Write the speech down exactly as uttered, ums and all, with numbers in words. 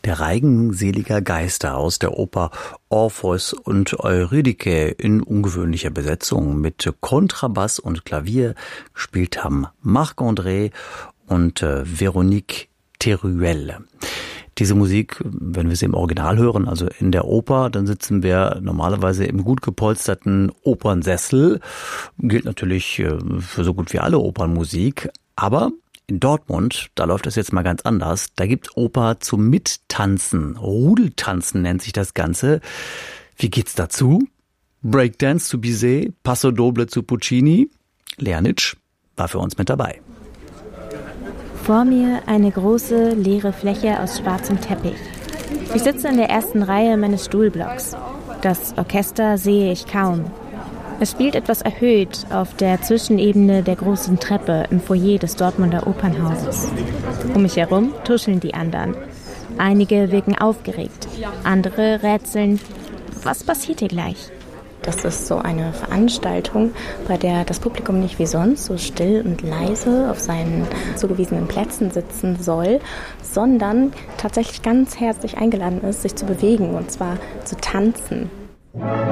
Der Reigen seliger Geister aus der Oper Orpheus und Eurydike in ungewöhnlicher Besetzung mit Kontrabass und Klavier. Gespielt haben Marc-André und äh, Véronique Teruel. Diese Musik, wenn wir sie im Original hören, also in der Oper, dann sitzen wir normalerweise im gut gepolsterten Opernsessel. Gilt natürlich äh, für so gut wie alle Opernmusik, aber in Dortmund, da läuft das jetzt mal ganz anders. Da gibt's Oper zum Mittanzen. Rudeltanzen nennt sich das Ganze. Wie geht's dazu? Breakdance zu Bizet, Passo Doble zu Puccini. Lernitsch war für uns mit dabei. Vor mir eine große, leere Fläche aus schwarzem Teppich. Ich sitze in der ersten Reihe meines Stuhlblocks. Das Orchester sehe ich kaum. Es spielt etwas erhöht auf der Zwischenebene der großen Treppe im Foyer des Dortmunder Opernhauses. Um mich herum tuscheln die anderen. Einige wirken aufgeregt, andere rätseln. Was passiert hier gleich? Das ist so eine Veranstaltung, bei der das Publikum nicht wie sonst so still und leise auf seinen zugewiesenen Plätzen sitzen soll, sondern tatsächlich ganz herzlich eingeladen ist, sich zu bewegen, und zwar zu tanzen.